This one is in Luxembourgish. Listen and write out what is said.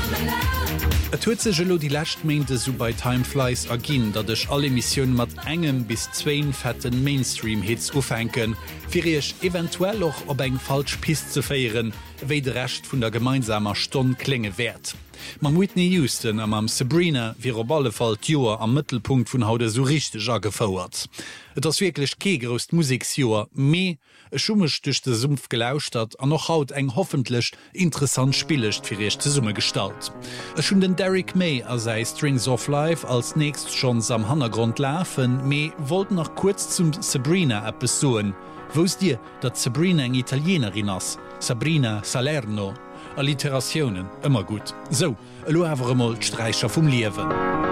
Et huet sech lo die lächt Meinte so bei Time Flies agin, dat ech alle Missionioun mat engem bis 2 fetten Mainstream-Hits ufenken, fir ech eventuell och op eng falsch Pist ze féieren, wéi de recht vun der gemeinsamer Stonn klinge wert. Mam Whitney Houston am Sabrina wie op alle Fall Joer am Mëttelpunkt vun Haude so richtig gefauerert. Et ass wirklich kegrost Musiksjoer méi e schummech duch de Sumpf gelauscht hat an noch haut eng hoffentlich interessant spielecht fir echte Summe stalt. E schon den Derek May as sei Strings of Life als nächst schon am Hannergrund läfen, méi wollt noch kurz zum Sabrina episoden. Wos dir, dat Sabrina eng Italienerin ass, Sabrina Salerno, Alliterationen immer gut. So, lo hawer mal d'Streicher vum Liewen.